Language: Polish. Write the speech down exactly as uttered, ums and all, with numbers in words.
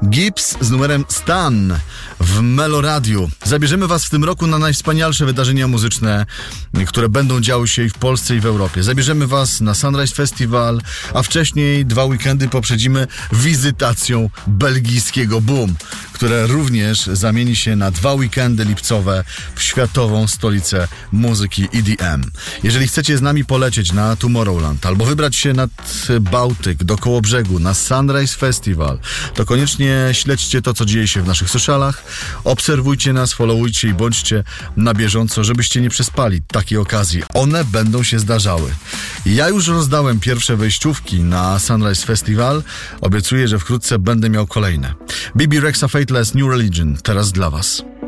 Gibbs z numerem Stan w Meloradiu. Zabierzemy was w tym roku na najwspanialsze wydarzenia muzyczne, które będą działy się i w Polsce, i w Europie. Zabierzemy was na Sunrise Festival, a wcześniej dwa weekendy poprzedzimy wizytacją belgijskiego Boom, które również zamieni się na dwa weekendy lipcowe w światową stolicę muzyki E D M. Jeżeli chcecie z nami polecieć na Tomorrowland albo wybrać się nad Bałtyk do Kołobrzegu na Sunrise Festival, to koniecznie śledźcie to, co dzieje się w naszych socialach, obserwujcie nas, followujcie i bądźcie na bieżąco, żebyście nie przespali takiej okazji. One będą się zdarzały. Ja już rozdałem pierwsze wejściówki na Sunrise Festival. Obiecuję, że wkrótce będę miał kolejne. Bibi Rexha Fateless, New Religion, teraz dla was.